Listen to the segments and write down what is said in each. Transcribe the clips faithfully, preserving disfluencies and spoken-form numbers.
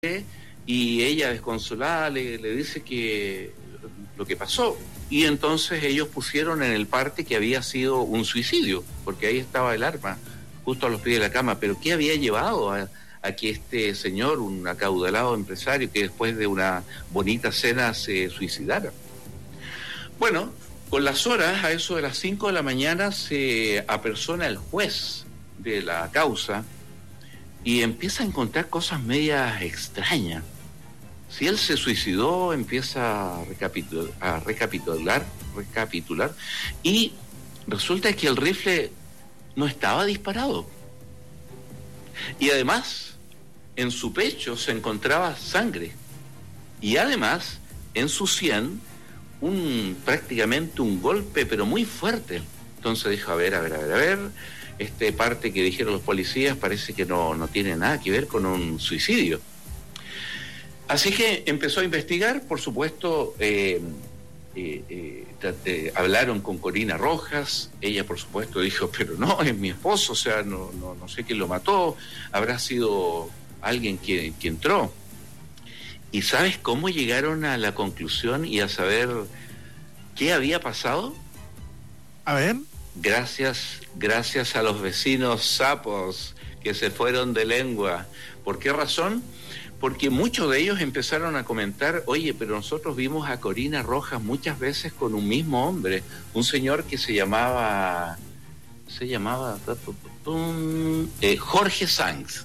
y ella desconsolada le, le dice que lo que pasó, y entonces ellos pusieron en el parte que había sido un suicidio, porque ahí estaba el arma justo a los pies de la cama. Pero ¿qué había llevado a, a que este señor, un acaudalado empresario, que después de una bonita cena se suicidara? Bueno, con las horas, a eso de las cinco de la mañana, se apersona el juez de la causa y empieza a encontrar cosas medias extrañas. Si él se suicidó, empieza a recapitular, a recapitular, recapitular, y resulta que el rifle no estaba disparado. Y además, en su pecho se encontraba sangre. Y además, en su sien, un, prácticamente un golpe, pero muy fuerte. Entonces dijo, a ver, a ver, a ver, a ver, este parte que dijeron los policías parece que no, no tiene nada que ver con un suicidio. Así que empezó a investigar, por supuesto, eh, eh, eh, eh, hablaron con Corina Rojas, ella por supuesto dijo, pero no, es mi esposo, o sea, no, no, no sé quién lo mató, habrá sido alguien que, que entró. ¿Y sabes cómo llegaron a la conclusión y a saber qué había pasado? A ver. Gracias, gracias a los vecinos sapos que se fueron de lengua. ¿Por qué razón? Porque muchos de ellos empezaron a comentar, oye, pero nosotros vimos a Corina Rojas muchas veces con un mismo hombre, un señor que se llamaba, se llamaba eh, Jorge Sanz.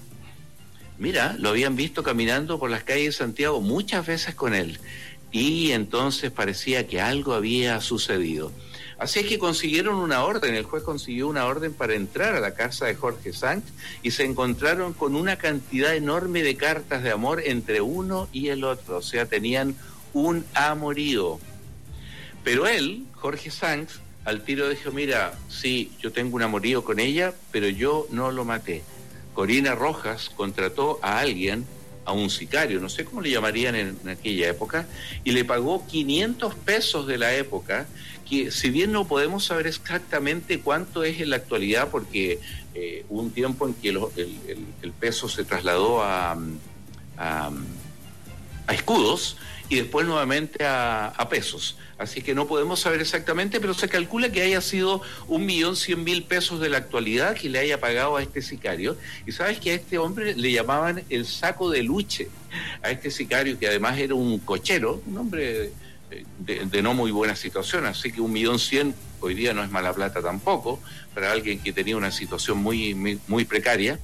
Mira, lo habían visto caminando por las calles de Santiago muchas veces con él, y entonces parecía que algo había sucedido. Así es que consiguieron una orden, el juez consiguió una orden para entrar a la casa de Jorge Sanz y se encontraron con una cantidad enorme de cartas de amor entre uno y el otro, o sea, tenían un amorío. Pero él, Jorge Sanz, al tiro dijo, mira, sí, yo tengo un amorío con ella, pero yo no lo maté. Corina Rojas contrató a alguien, a un sicario, no sé cómo le llamarían en, en aquella época, y le pagó quinientos pesos de la época, que si bien no podemos saber exactamente cuánto es en la actualidad, porque eh, hubo un tiempo en que el, el, el peso se trasladó a, a, a escudos y después nuevamente a, a pesos, así que no podemos saber exactamente, pero se calcula que haya sido un millón cien mil pesos de la actualidad que le haya pagado a este sicario. Y sabes que a este hombre le llamaban el saco de luche, a este sicario que además era un cochero, un hombre De, de no muy buena situación, así que un millón cien hoy día no es mala plata tampoco para alguien que tenía una situación muy, muy, muy precaria.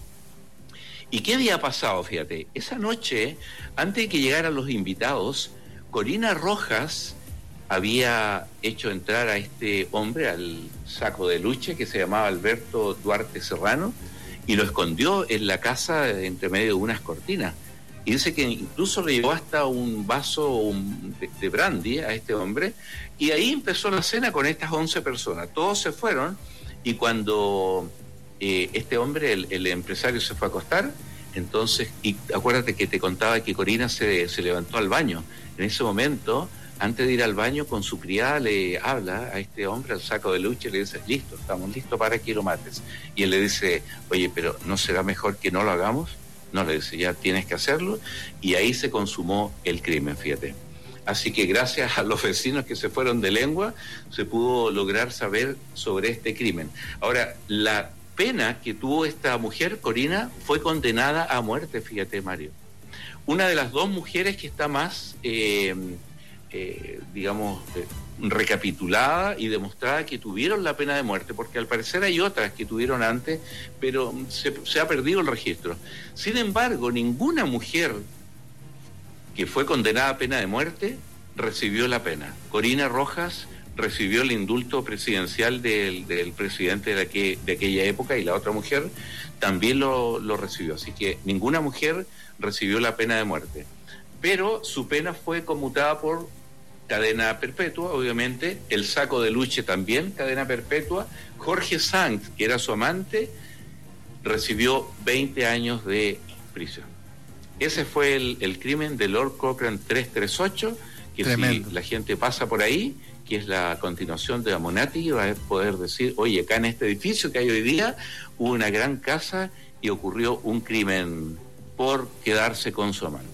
¿Y qué había pasado? Fíjate, esa noche, antes de que llegaran los invitados, Corina Rojas había hecho entrar a este hombre al saco de luche que se llamaba Alberto Duarte Serrano y lo escondió en la casa entre medio de unas cortinas. Y dice que incluso le llevó hasta un vaso un, de, de brandy a este hombre, y ahí empezó la cena con estas once personas. Todos se fueron, y cuando eh, este hombre, el, el empresario, se fue a acostar, entonces, y acuérdate que te contaba que Corina se, se levantó al baño. En ese momento, antes de ir al baño, con su criada le habla a este hombre, al saco de luche, y le dice, listo, estamos listos para que lo mates. Y él le dice, oye, pero ¿no será mejor que no lo hagamos? No, le dice, ya tienes que hacerlo, y ahí se consumó el crimen, fíjate. Así que gracias a los vecinos que se fueron de lengua, se pudo lograr saber sobre este crimen. Ahora, la pena que tuvo esta mujer, Corina, fue condenada a muerte, fíjate, Mario. Una de las dos mujeres que está más, eh, eh, digamos, eh, recapitulada y demostrada que tuvieron la pena de muerte, porque al parecer hay otras que tuvieron antes, pero se, se ha perdido el registro. Sin embargo, ninguna mujer que fue condenada a pena de muerte recibió la pena. Corina Rojas recibió el indulto presidencial del, del presidente de, aquel, de aquella época, y la otra mujer también lo, lo recibió. Así que ninguna mujer recibió la pena de muerte, pero su pena fue conmutada por cadena perpetua, obviamente. El saco de luche también, cadena perpetua. Jorge Sanz, que era su amante, recibió veinte años de prisión. Ese fue el, el crimen de Lord Cochrane trescientos treinta y ocho, que Tremendo. Si la gente pasa por ahí, que es la continuación de Amonati, va a poder decir, oye, acá en este edificio que hay hoy día hubo una gran casa y ocurrió un crimen por quedarse con su amante.